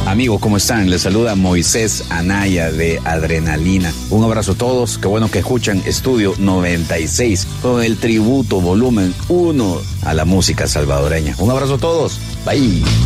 Amigos, ¿cómo están? Les saluda Moisés Anaya de Adrenalina. Un abrazo a todos. Qué bueno que escuchan Estudio 96 con el tributo volumen 1 a la música salvadoreña. Un abrazo a todos. Bye.